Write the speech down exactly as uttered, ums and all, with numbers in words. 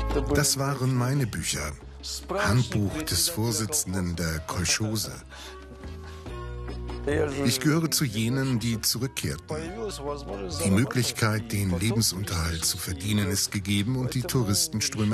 Das waren meine Bücher. Handbuch des Vorsitzenden der Kolchose. Ich gehöre zu jenen, die zurückkehrten. Die Möglichkeit, den Lebensunterhalt zu verdienen, ist gegeben und die Touristenströme